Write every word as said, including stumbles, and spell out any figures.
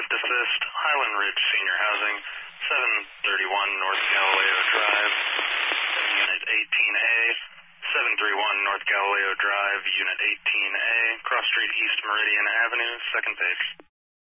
Assist Assist, Highland Ridge Senior Housing, seven thirty-one North Galileo Drive, Unit eighteen A, seven thirty-one North Galileo Drive, Unit eighteen A, Cross Street East Meridian Avenue, second page.